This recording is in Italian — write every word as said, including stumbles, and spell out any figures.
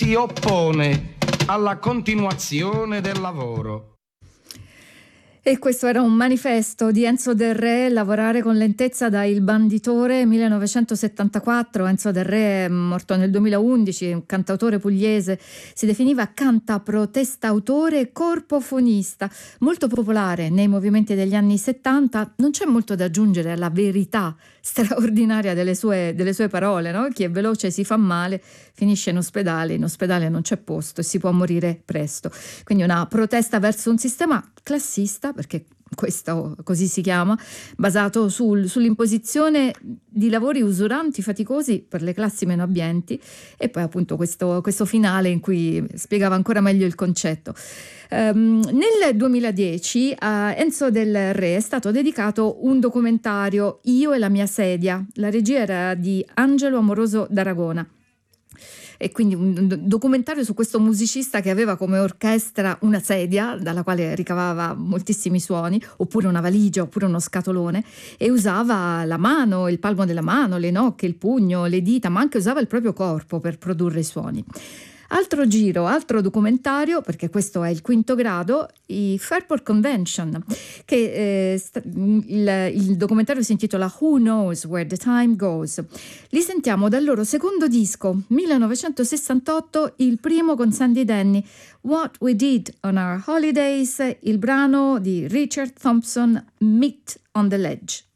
ti oppone alla continuazione del lavoro. E questo era un manifesto di Enzo Del Re, Lavorare con lentezza da Il banditore, millenovecentosettantaquattro. Enzo Del Re è morto nel duemilaundici, un cantautore pugliese, si definiva cantaprotestautore corpofonista, molto popolare nei movimenti degli anni settanta. Non c'è molto da aggiungere alla verità straordinaria delle sue, delle sue parole, no? Chi è veloce si fa male, finisce in ospedale, in ospedale non c'è posto e si può morire presto. Quindi una protesta verso un sistema classista, perché questo così si chiama, basato sul, sull'imposizione di lavori usuranti, faticosi per le classi meno abbienti, e poi appunto questo, questo finale in cui spiegava ancora meglio il concetto. Um, nel duemiladieci a Enzo Del Re è stato dedicato un documentario, Io e la mia sedia. La regia era di Angelo Amoroso d'Aragona. E quindi un documentario su questo musicista che aveva come orchestra una sedia dalla quale ricavava moltissimi suoni, oppure una valigia, oppure uno scatolone, e usava la mano, il palmo della mano, le nocche, il pugno, le dita, ma anche usava il proprio corpo per produrre i suoni. Altro giro, altro documentario, perché questo è il quinto grado, i Fairport Convention, che eh, sta, il, il documentario si intitola Who Knows Where the Time Goes. Li sentiamo dal loro secondo disco, millenovecentosessantotto, il primo con Sandy Denny, What We Did on Our Holidays, il brano di Richard Thompson, Meet on the Ledge.